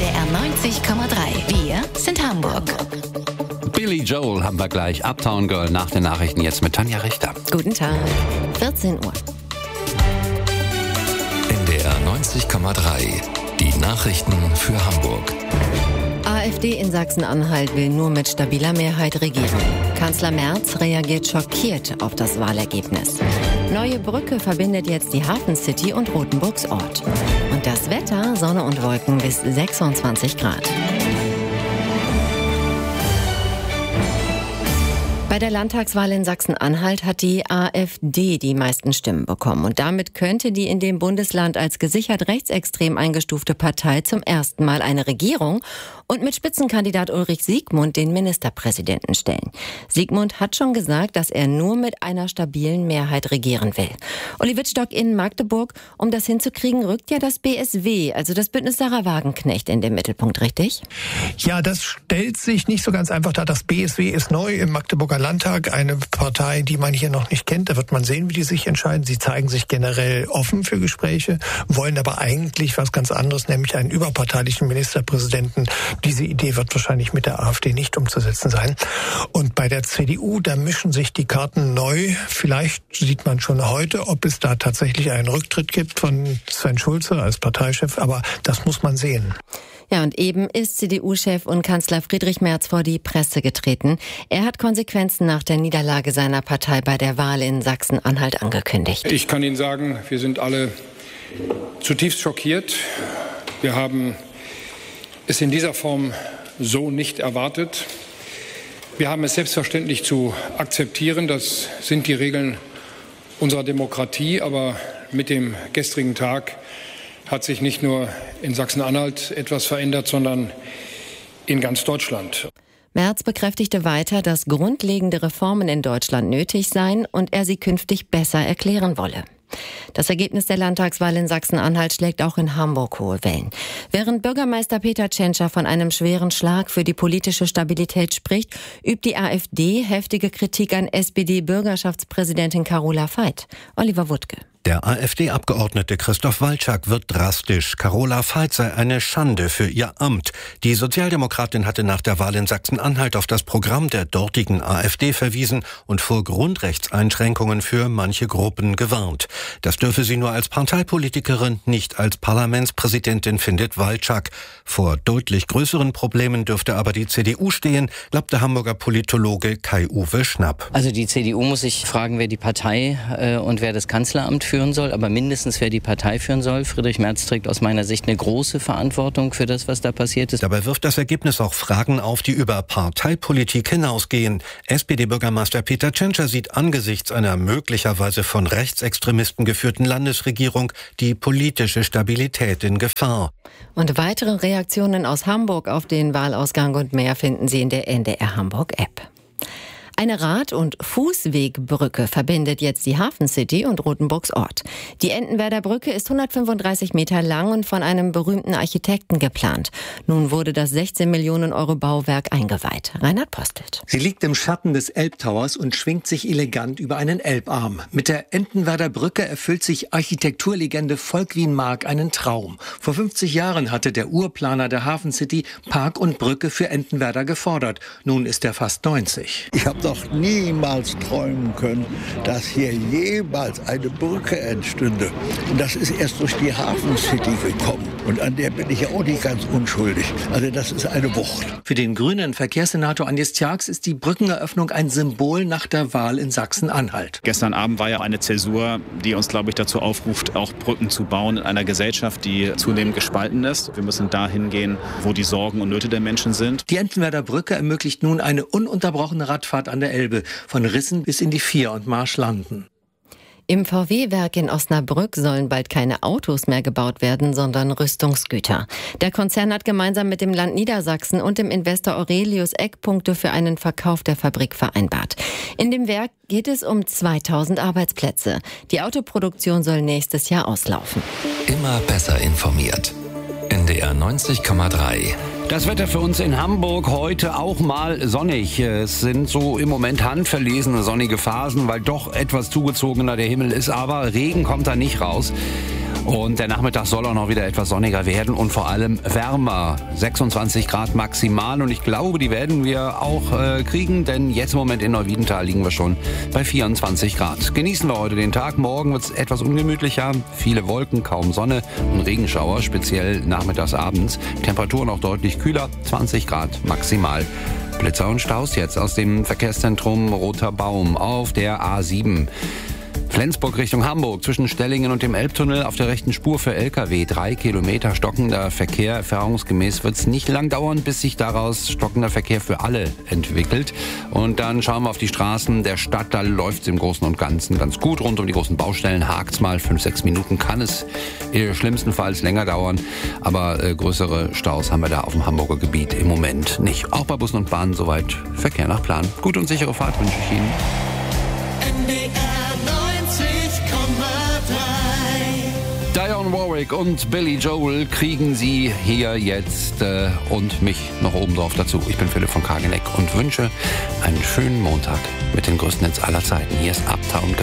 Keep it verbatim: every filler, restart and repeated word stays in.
D R neunzig Komma drei. Wir sind Hamburg. Billy Joel haben wir gleich. Uptown Girl nach den Nachrichten jetzt mit Tanja Richter. Guten Tag. vierzehn Uhr. N D R neunzig Komma drei. Die Nachrichten für Hamburg. AfD in Sachsen-Anhalt will nur mit stabiler Mehrheit regieren. Kanzler Merz reagiert schockiert auf das Wahlergebnis. Neue Brücke verbindet jetzt die Hafen City und Rothenburgs Ort. Und das Wetter, Sonne und Wolken bis sechsundzwanzig Grad. Bei der Landtagswahl in Sachsen-Anhalt hat die AfD die meisten Stimmen bekommen. Und damit könnte die in dem Bundesland als gesichert rechtsextrem eingestufte Partei zum ersten Mal eine Regierung und mit Spitzenkandidat Ulrich Siegmund den Ministerpräsidenten stellen. Siegmund hat schon gesagt, dass er nur mit einer stabilen Mehrheit regieren will. Uli Wittstock in Magdeburg. Um das hinzukriegen, rückt ja das B S W, also das Bündnis Sarah Wagenknecht, in den Mittelpunkt, richtig? Ja, das stellt sich nicht so ganz einfach dar. Das B S W ist neu im Magdeburger Landtag, eine Partei, die man hier noch nicht kennt. Da wird man sehen, wie die sich entscheiden. Sie zeigen sich generell offen für Gespräche, wollen aber eigentlich was ganz anderes, nämlich einen überparteilichen Ministerpräsidenten. Diese Idee wird wahrscheinlich mit der AfD nicht umzusetzen sein. Und bei der C D U, da mischen sich die Karten neu. Vielleicht sieht man schon heute, ob es da tatsächlich einen Rücktritt gibt von Sven Schulze als Parteichef, aber das muss man sehen. Ja, und eben ist C D U-Chef und Kanzler Friedrich Merz vor die Presse getreten. Er hat Konsequenzen nach der Niederlage seiner Partei bei der Wahl in Sachsen-Anhalt angekündigt. Ich kann Ihnen sagen, wir sind alle zutiefst schockiert. Wir haben es in dieser Form so nicht erwartet. Wir haben es selbstverständlich zu akzeptieren. Das sind die Regeln unserer Demokratie. Aber mit dem gestrigen Tag hat sich nicht nur in Sachsen-Anhalt etwas verändert, sondern in ganz Deutschland. Merz bekräftigte weiter, dass grundlegende Reformen in Deutschland nötig seien und er sie künftig besser erklären wolle. Das Ergebnis der Landtagswahl in Sachsen-Anhalt schlägt auch in Hamburg hohe Wellen. Während Bürgermeister Peter Tschentscher von einem schweren Schlag für die politische Stabilität spricht, übt die AfD heftige Kritik an S P D-Bürgerschaftspräsidentin Carola Veit. Oliver Wuttke. Der AfD-Abgeordnete Christoph Walczak wird drastisch. Carola Veit sei eine Schande für ihr Amt. Die Sozialdemokratin hatte nach der Wahl in Sachsen-Anhalt auf das Programm der dortigen AfD verwiesen und vor Grundrechtseinschränkungen für manche Gruppen gewarnt. Das dürfe sie nur als Parteipolitikerin, nicht als Parlamentspräsidentin, findet Walczak. Vor deutlich größeren Problemen dürfte aber die C D U stehen, glaubt der Hamburger Politologe Kai-Uwe Schnapp. Also die C D U muss sich fragen, wer die Partei äh, und wer das Kanzleramt führen soll, aber mindestens wer die Partei führen soll. Friedrich Merz trägt aus meiner Sicht eine große Verantwortung für das, was da passiert ist. Dabei wirft das Ergebnis auch Fragen auf, die über Parteipolitik hinausgehen. S P D-Bürgermeister Peter Tschentscher sieht angesichts einer möglicherweise von Rechtsextremisten geführten Landesregierung die politische Stabilität in Gefahr. Und weitere Reaktionen aus Hamburg auf den Wahlausgang und mehr finden Sie in der N D R Hamburg-App. Eine Rad- und Fußwegbrücke verbindet jetzt die Hafen City und Rothenburgs Ort. Die Entenwerder Brücke ist hundertfünfunddreißig Meter lang und von einem berühmten Architekten geplant. Nun wurde das sechzehn Millionen Euro Bauwerk eingeweiht. Reinhard Postelt. Sie liegt im Schatten des Elbtowers und schwingt sich elegant über einen Elbarm. Mit der Entenwerder Brücke erfüllt sich Architekturlegende Volkwin Mark einen Traum. Vor fünfzig Jahren hatte der Urplaner der Hafen City Park und Brücke für Entenwerder gefordert. Nun ist er fast neunzig. Ich habe doch niemals träumen können, dass hier jemals eine Brücke entstünde. Und das ist erst durch die Hafen City gekommen. Und an der bin ich ja auch nicht ganz unschuldig. Also das ist eine Wucht. Für den grünen Verkehrssenator Anja Tjax ist die Brückeneröffnung ein Symbol nach der Wahl in Sachsen-Anhalt. Gestern Abend war ja eine Zäsur, die uns, glaube ich, dazu aufruft, auch Brücken zu bauen in einer Gesellschaft, die zunehmend gespalten ist. Wir müssen dahin gehen, wo die Sorgen und Nöte der Menschen sind. Die Entenwerder Brücke ermöglicht nun eine ununterbrochene Radfahrt an der Elbe, von Rissen bis in die Vier und Marschlanden. Im V W-Werk in Osnabrück sollen bald keine Autos mehr gebaut werden, sondern Rüstungsgüter. Der Konzern hat gemeinsam mit dem Land Niedersachsen und dem Investor Aurelius Eckpunkte für einen Verkauf der Fabrik vereinbart. In dem Werk geht es um zweitausend Arbeitsplätze. Die Autoproduktion soll nächstes Jahr auslaufen. Immer besser informiert. N D R neunzig Komma drei. Das Wetter für uns in Hamburg heute auch mal sonnig. Es sind so im Moment handverlesene sonnige Phasen, weil doch etwas zugezogener der Himmel ist, aber Regen kommt da nicht raus. Und der Nachmittag soll auch noch wieder etwas sonniger werden und vor allem wärmer. sechsundzwanzig Grad maximal und ich glaube, die werden wir auch äh, kriegen, denn jetzt im Moment in Neuwiedental liegen wir schon bei vierundzwanzig Grad. Genießen wir heute den Tag. Morgen wird es etwas ungemütlicher. Viele Wolken, kaum Sonne und Regenschauer, speziell nachmittags, abends. Temperaturen auch deutlich kühler, zwanzig Grad maximal. Blitzer und Staus jetzt aus dem Verkehrszentrum Roter Baum auf der A sieben. Flensburg Richtung Hamburg, zwischen Stellingen und dem Elbtunnel auf der rechten Spur für L K W. Drei Kilometer stockender Verkehr. Erfahrungsgemäß wird es nicht lang dauern, bis sich daraus stockender Verkehr für alle entwickelt. Und dann schauen wir auf die Straßen der Stadt. Da läuft es im Großen und Ganzen ganz gut. Rund um die großen Baustellen hakt's mal. Fünf, sechs Minuten kann es schlimmstenfalls länger dauern. Aber äh, größere Staus haben wir da auf dem Hamburger Gebiet im Moment nicht. Auch bei Bussen und Bahnen soweit Verkehr nach Plan. Gute und sichere Fahrt wünsche ich Ihnen. Dionne Warwick und Billy Joel kriegen Sie hier jetzt äh, und mich noch oben drauf dazu. Ich bin Philipp von Kageneck und wünsche einen schönen Montag mit den größten Hits aller Zeiten. Hier ist Uptown Girl.